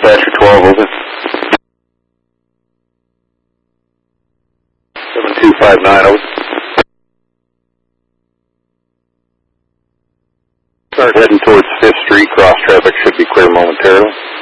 Dispatcher 12, over. 7259, over. Start heading towards 5th Street. Cross traffic should be clear momentarily.